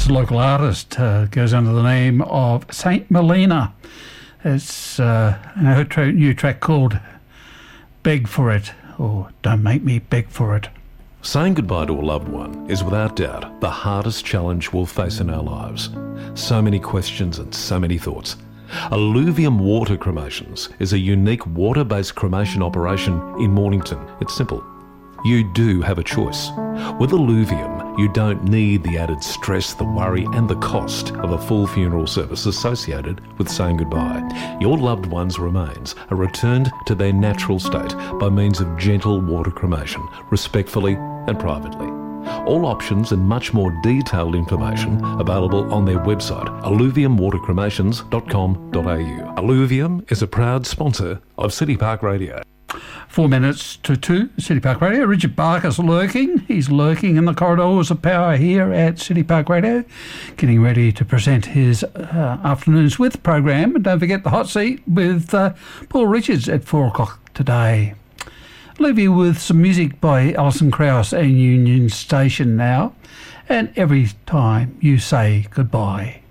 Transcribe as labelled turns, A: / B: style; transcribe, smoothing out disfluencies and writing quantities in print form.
A: It's a local artist, goes under the name of Saint Melina. It's her new track called Beg For It, or Don't Make Me Beg For It.
B: Saying goodbye to a loved one is without doubt the hardest challenge we'll face in our lives. So many questions and so many thoughts. Alluvium Water Cremations is a unique water-based cremation operation in Mornington. It's simple. You do have a choice. With Alluvium, you don't need the added stress, the worry and the cost of a full funeral service associated with saying goodbye. Your loved one's remains are returned to their natural state by means of gentle water cremation, respectfully and privately. All options and much more detailed information available on their website, alluviumwatercremations.com.au. Alluvium is a proud sponsor of City Park Radio.
A: 4 minutes to 2, City Park Radio. Richard Barker's lurking. He's lurking in the corridors of power here at City Park Radio, getting ready to present his Afternoons With program. And don't forget the hot seat with Paul Richards at 4 o'clock today. I'll leave you with some music by Alison Krauss and Union Station now. And every time you say goodbye.